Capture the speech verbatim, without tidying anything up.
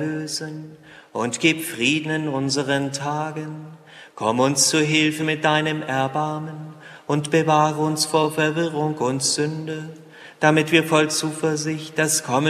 lösen und gib Frieden in unseren Tagen. Komm uns zu Hilfe mit deinem Erbarmen und bewahre uns vor Verwirrung und Sünde, damit wir voll Zuversicht das Kommen